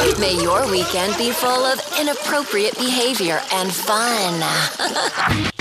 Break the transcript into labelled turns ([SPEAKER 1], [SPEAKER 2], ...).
[SPEAKER 1] May your weekend be full of inappropriate behavior and fun.